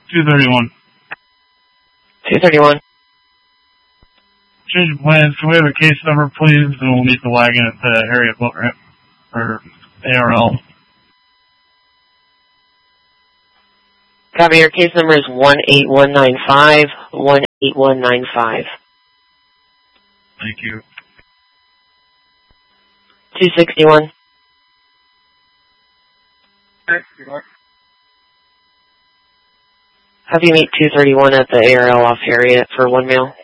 231. 231. Change of plans. Can we have a case number, please? And we'll meet the wagon at the area boat ramp. Or ARL. Copy, your case number is 18195. 18195. Thank you. 261. Have you meet 231 at the ARL off Harriet for 1 mil?